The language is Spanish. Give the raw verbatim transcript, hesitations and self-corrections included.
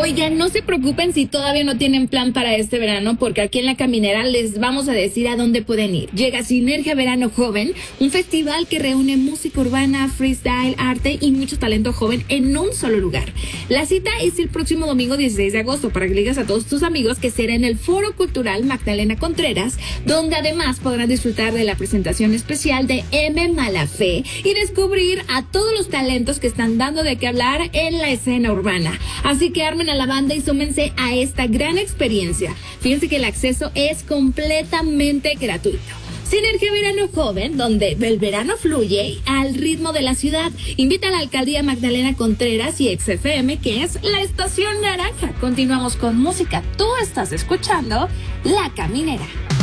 Oigan, no se preocupen si todavía no tienen plan para este verano, porque aquí en La Caminera les vamos a decir a dónde pueden ir. Llega Sinergia Verano Joven, un festival que reúne música urbana, freestyle, arte y mucho talento joven en un solo lugar. La cita es el próximo domingo dieciséis de agosto, para que le digas a todos tus amigos que será en el Foro Cultural Magdalena Contreras, donde además podrán disfrutar de la presentación especial de M. Malafe y descubrir a todos los talentos que están dando de qué hablar en la escena urbana. Así que armen a la banda y súmense a esta gran experiencia. Fíjense que el acceso es completamente gratuito. Sinergia Verano Joven, donde el verano fluye al ritmo de la ciudad. Invita a la alcaldía Magdalena Contreras y X F M, que es la estación naranja. Continuamos con música. Tú estás escuchando La Caminera.